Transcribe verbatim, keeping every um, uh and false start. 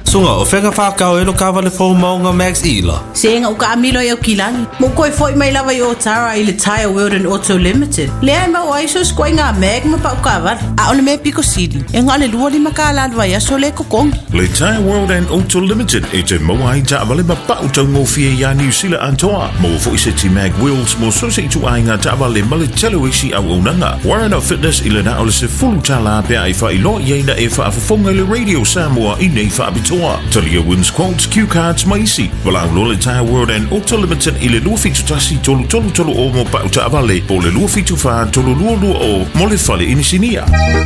Sunga o whenga whakau e lo kawale fo maunga Max Ela. Senga uka amilo e o kilangi. Mo koe foi mai lava i o Tara i le Tire World and Auto Limited. Lea ma o aiso skoi ngā meg ma pa uka avar. A ole me piko sidi. E ngā le lua li maka ala alwa ia so le kokongi. Le Tire World and Auto Limited e te moa i ta avale ma pa utau ngō fie ia New Zealand antoa. Mo fo i se ti mag wheels mo so se i tu ai ngā ta avale ma le telo isi au unanga. Warren Fitness i le na ole se fulu tala pia i wha i lo i eina e wha afafonga le Radio Samoa i nei wha abitoa. Talia wins quotes, cue cards, maisi. Wala au lo le Tire World and Auto Limited i le lua fitu tasi tolu tolu tolu o mo pa uta avale po le lua fitu wha tolu lua lua o mo le fale inisinia.